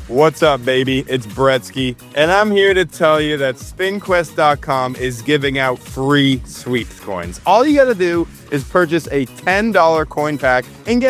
What's up, baby? It's Bretsky, and I'm here to tell you that SpinQuest.com is giving out free sweeps coins. All you gotta do is purchase a $10 coin pack and get